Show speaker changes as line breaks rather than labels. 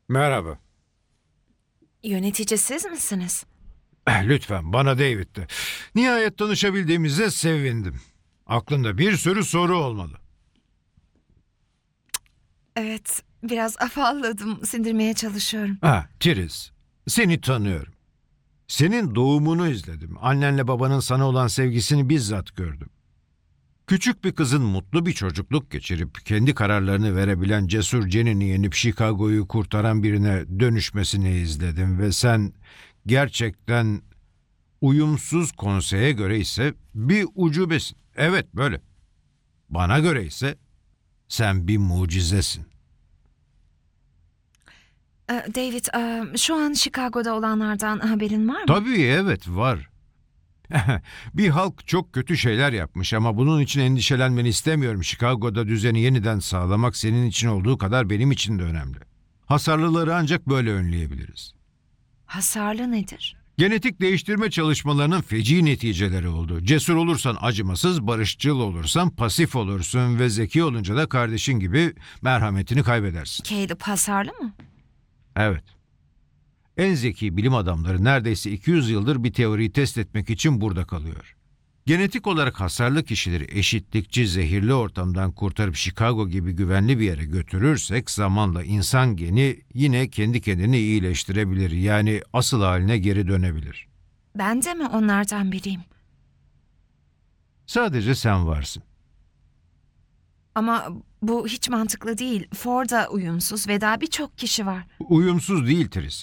Merhaba.
Yönetici siz misiniz?
Lütfen bana David de. Nihayet tanışabildiğimize sevindim. Aklında bir sürü soru olmalı.
Evet, biraz afalladım. Sindirmeye çalışıyorum.
Tiriz. Seni tanıyorum. Senin doğumunu izledim. Annenle babanın sana olan sevgisini bizzat gördüm. Küçük bir kızın mutlu bir çocukluk geçirip kendi kararlarını verebilen cesur Jenny'ni yenip Chicago'yu kurtaran birine dönüşmesini izledim ve sen gerçekten uyumsuz konseye göre ise bir ucubesin. Evet böyle. Bana göre ise sen bir mucizesin.
David, şu an Chicago'da olanlardan haberin var mı?
Tabii evet var. Bir halk çok kötü şeyler yapmış ama bunun için endişelenmeni istemiyorum. Chicago'da düzeni yeniden sağlamak senin için olduğu kadar benim için de önemli. Hasarlıları ancak böyle önleyebiliriz.
Hasarlı nedir?
Genetik değiştirme çalışmalarının feci neticeleri oldu. Cesur olursan acımasız, barışçıl olursan pasif olursun ve zeki olunca da kardeşin gibi merhametini kaybedersin.
Caleb hasarlı mı?
Evet. En zeki bilim adamları neredeyse 200 yıldır bir teoriyi test etmek için burada kalıyor. Genetik olarak hasarlı kişileri eşitlikçi, zehirli ortamdan kurtarıp Chicago gibi güvenli bir yere götürürsek zamanla insan geni yine kendi kendini iyileştirebilir. Yani asıl haline geri dönebilir.
Ben de mi onlardan biriyim?
Sadece sen varsın.
Ama bu hiç mantıklı değil. Ford'a uyumsuz ve daha birçok kişi var.
Uyumsuz değil Tris.